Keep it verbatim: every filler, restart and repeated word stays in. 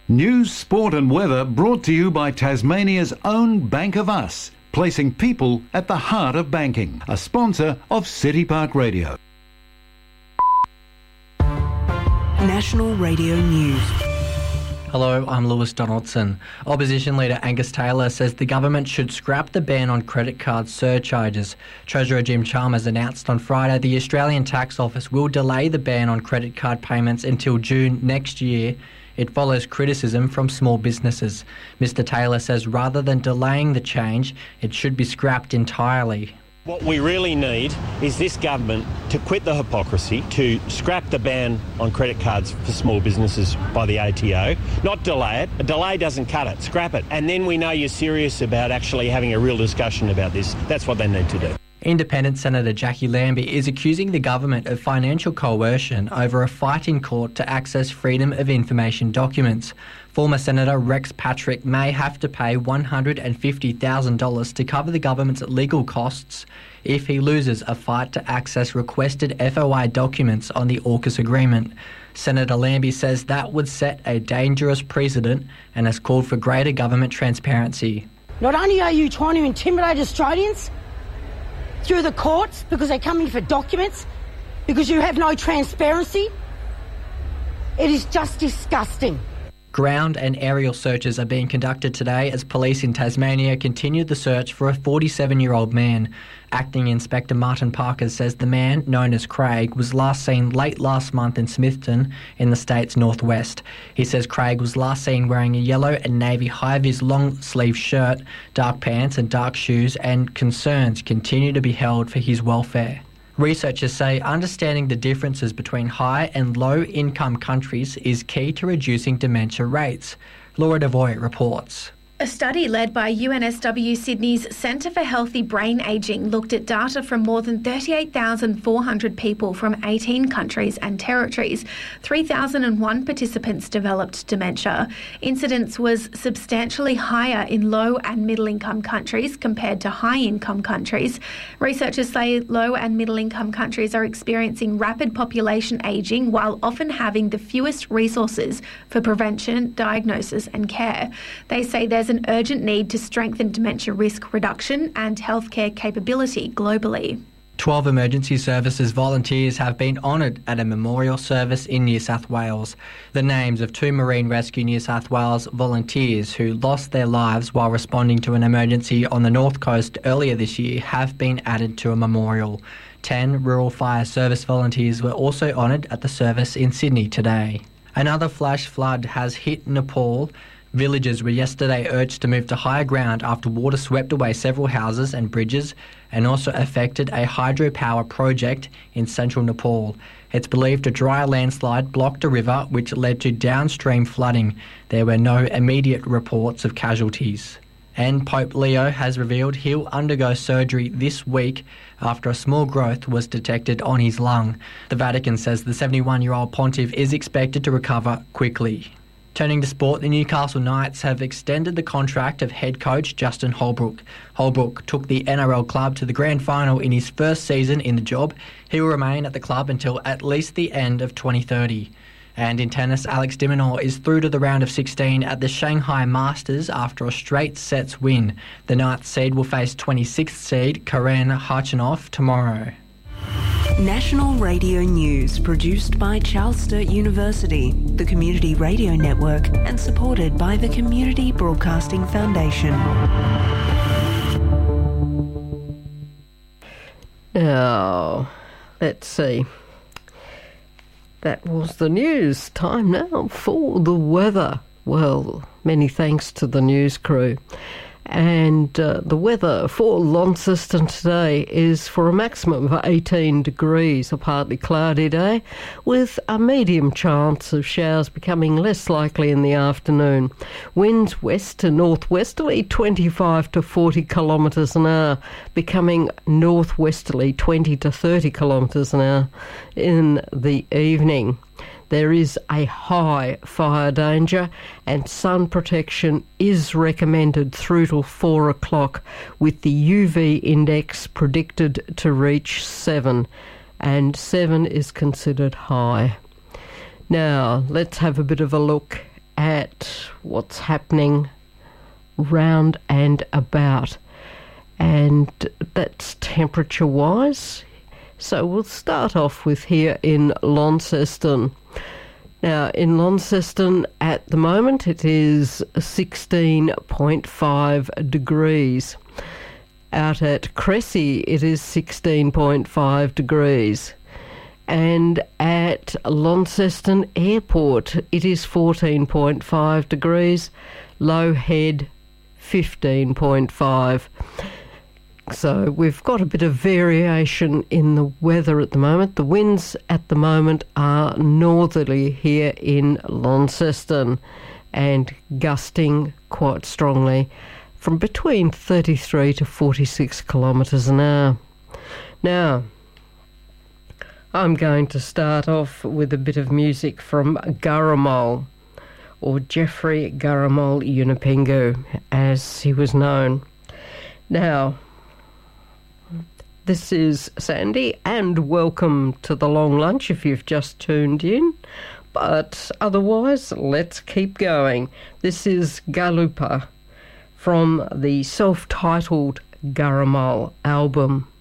News, sport and weather brought to you by Tasmania's own Bank of Us, placing people at the heart of banking. A sponsor of City Park Radio. National Radio News. Hello, I'm Lewis Donaldson. Opposition leader Angus Taylor says the government should scrap the ban on credit card surcharges. Treasurer Jim Chalmers announced on Friday the Australian Tax Office will delay the ban on credit card payments until June next year. It follows criticism from small businesses. Mister Taylor says rather than delaying the change, it should be scrapped entirely. What we really need is this government to quit the hypocrisy, to scrap the ban on credit cards for small businesses by the A T O, not delay it. A delay doesn't cut it, scrap it. And then we know you're serious about actually having a real discussion about this. That's what they need to do. Independent Senator Jackie Lambie is accusing the government of financial coercion over a fight in court to access Freedom of Information documents. Former Senator Rex Patrick may have to pay one hundred fifty thousand dollars to cover the government's legal costs if he loses a fight to access requested F O I documents on the AUKUS agreement. Senator Lambie says that would set a dangerous precedent and has called for greater government transparency. Not only are you trying to intimidate Australians through the courts because they're coming for documents, because you have no transparency, it is just disgusting. Ground and aerial searches are being conducted today as police in Tasmania continue the search for a forty-seven-year-old man. Acting Inspector Martin Parker says the man, known as Craig, was last seen late last month in Smithton in the state's northwest. He says Craig was last seen wearing a yellow and navy high-vis long-sleeve shirt, dark pants and dark shoes, and concerns continue to be held for his welfare. Researchers say understanding the differences between high and low-income countries is key to reducing dementia rates. Laura Devoy reports. A study led by U N S W Sydney's Centre for Healthy Brain Ageing looked at data from more than thirty-eight thousand four hundred people from eighteen countries and territories. three thousand one participants developed dementia. Incidence was substantially higher in low and middle-income countries compared to high-income countries. Researchers say low and middle-income countries are experiencing rapid population ageing while often having the fewest resources for prevention, diagnosis and care. They say there's an urgent need to strengthen dementia risk reduction and healthcare capability globally. Twelve emergency services volunteers have been honoured at a memorial service in New South Wales. The names of two Marine Rescue New South Wales volunteers who lost their lives while responding to an emergency on the North Coast earlier this year have been added to a memorial. Ten Rural Fire Service volunteers were also honoured at the service in Sydney today. Another flash flood has hit Nepal. Villagers were yesterday urged to move to higher ground after water swept away several houses and bridges and also affected a hydropower project in central Nepal. It's believed a dry landslide blocked a river which led to downstream flooding. There were no immediate reports of casualties. And Pope Leo has revealed he'll undergo surgery this week after a small growth was detected on his lung. The Vatican says the seventy-one-year-old pontiff is expected to recover quickly. Turning to sport, the Newcastle Knights have extended the contract of head coach Justin Holbrook. Holbrook took the N R L club to the grand final in his first season in the job. He will remain at the club until at least the end of twenty thirty. And in tennis, Alex de Minaur is through to the round of sixteen at the Shanghai Masters after a straight sets win. The ninth seed will face twenty-sixth seed Karen Khachanov tomorrow. National Radio News, produced by Charles Sturt University, the Community Radio Network, and supported by the Community Broadcasting Foundation. Now, let's see. That was the news. Time now for the weather. Well, many thanks to the news crew. And uh, the weather for Launceston today is for a maximum of eighteen degrees, a partly cloudy day, with a medium chance of showers becoming less likely in the afternoon. Winds west to northwesterly twenty-five to forty kilometres an hour, becoming northwesterly twenty to thirty kilometres an hour in the evening. There is a high fire danger and sun protection is recommended through till four o'clock, with the U V index predicted to reach seven, and seven is considered high. Now, let's have a bit of a look at what's happening round and about, and that's temperature-wise. So we'll start off with here in Launceston. Now, in Launceston at the moment it is sixteen point five degrees. Out at Cressy it is sixteen point five degrees. And at Launceston Airport it is fourteen point five degrees. Low Head fifteen point five. So we've got a bit of variation in the weather at the moment. The winds at the moment are northerly here in Launceston and gusting quite strongly from between thirty-three to forty-six kilometres an hour. Now, I'm going to start off with a bit of music from Gurrumul, or Jeffrey Gurrumul Yunupingu, as he was known. Now, this is Sandy, and welcome to the long lunch if you've just tuned in. But otherwise, let's keep going. This is Galupa from the self-titled Gurrumul album.